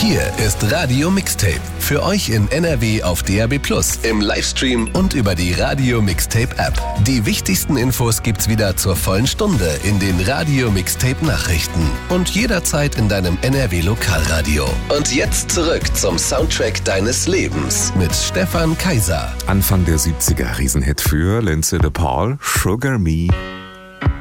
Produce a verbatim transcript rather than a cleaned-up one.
Hier ist Radio Mixtape. Für euch in N R W auf D A B plus, im Livestream und über die Radio Mixtape App. Die wichtigsten Infos gibt's wieder zur vollen Stunde in den Radio Mixtape Nachrichten und jederzeit in deinem N R W Lokalradio. Und jetzt zurück zum Soundtrack deines Lebens mit Stefan Kaiser. Anfang der siebziger Riesenhit für Lindsay DePaul, Sugar Me.